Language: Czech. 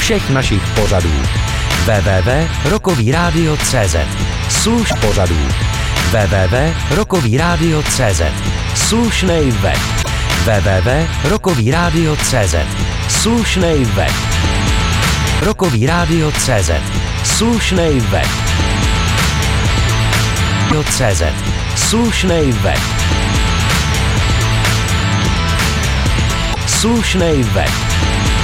všech našich pořadů. www.rockovyradio.cz Sluš pořadů. www.rockovyradio.cz Slušnej web. www.rockovyradio.cz Slušnej web. Rockovyradio.cz Slušnej web. .cz Slušnej web. Slušnej web.